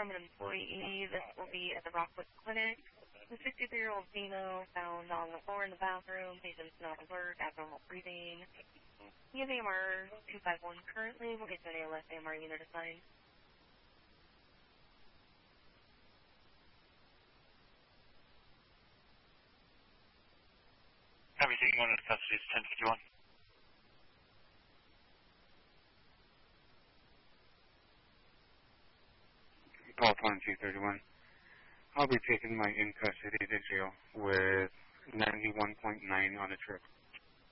from an employee. This will be at the Rockwood Clinic. The 63-year-old female found on the floor in the bathroom. Patient's not alert, abnormal breathing. He has AMR 251 currently. We'll get to an ALS AMR unit assigned. Everything you wanted to custody is 1051. Call 2231. I'll be taking my in-custody to jail with 91.9 on a trip.